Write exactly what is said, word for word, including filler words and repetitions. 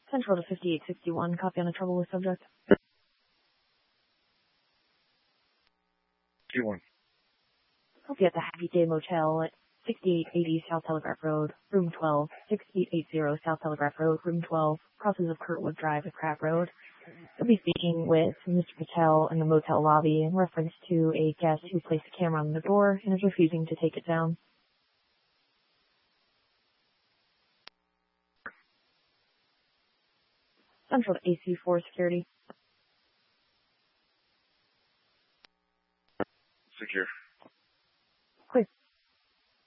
Central to fifty-eight sixty-one, copy on a trouble with subject. fifty-one. Hope you at the Happy Day Motel at sixty-eight eighty South Telegraph Road, room twelve, sixty-eight eighty South Telegraph Road, room twelve, crosses of Kurtwood Drive at Crab Road. You'll be speaking with Mister Patel in the motel lobby in reference to a guest who placed a camera on the door and is refusing to take it down. Central to A C four Security.